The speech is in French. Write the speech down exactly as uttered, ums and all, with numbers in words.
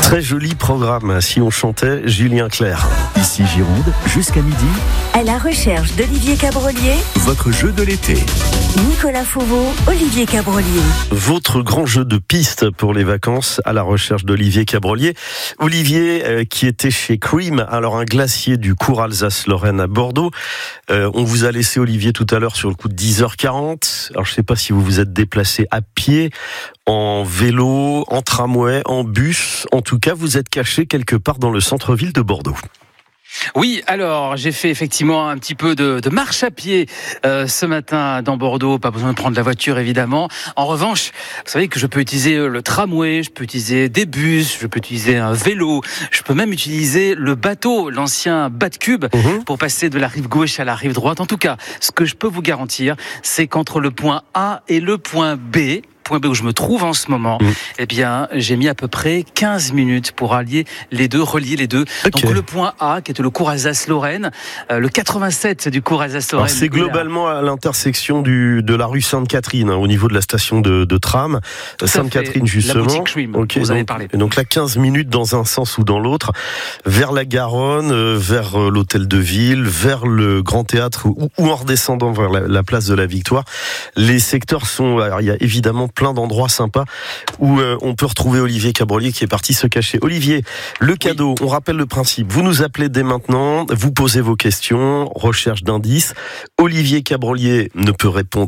Très joli programme, si on chantait Julien Clerc. Ici Gironde, jusqu'à midi. À la recherche d'Olivier Cabrolier, Votre jeu de l'été. Nicolas Fauveau, Olivier Cabrolier. Votre grand jeu de piste pour les vacances à la recherche d'Olivier Cabrolier. Olivier euh, qui était chez Cream, alors un glacier du cours Alsace-Lorraine à Bordeaux. Euh, on vous a laissé Olivier tout à l'heure sur le coup de dix heures quarante. Alors je ne sais pas si vous vous êtes déplacé à pied, en vélo, en tramway, en bus. En tout cas, vous êtes caché quelque part dans le centre-ville de Bordeaux. Oui, alors j'ai fait effectivement un petit peu de, de marche à pied euh, ce matin dans Bordeaux, pas besoin de prendre la voiture évidemment. En revanche, vous savez que je peux utiliser le tramway, je peux utiliser des bus, je peux utiliser un vélo, je peux même utiliser le bateau, l'ancien Bat-Cube, mmh. pour passer de la rive gauche à la rive droite. En tout cas, ce que je peux vous garantir, c'est qu'entre le point A et le point B, point B où je me trouve en ce moment, mmh. eh bien, j'ai mis à peu près quinze minutes pour allier les deux, relier les deux. Okay. Donc, le point A, qui était le cours Alsace-Lorraine, euh, le quatre-vingt-sept du cours Alsace-Lorraine. Alors, c'est globalement à l'intersection du, de la rue Sainte-Catherine, hein, au niveau de la station de, de tram. Sainte-Catherine, justement. La boutique Cream, okay, vous donc, avez parlé. Donc là, quinze minutes dans un sens ou dans l'autre, vers la Garonne, euh, vers euh, l'hôtel de ville, vers le Grand Théâtre, ou, ou en redescendant vers la, la place de la Victoire. Les secteurs sont, alors, il y a évidemment plein d'endroits sympas où euh, on peut retrouver Olivier Cabrolier qui est parti se cacher. Olivier, le cadeau, oui. On rappelle le principe. Vous nous appelez dès maintenant, vous posez vos questions, recherche d'indices. Olivier Cabrolier ne peut répondre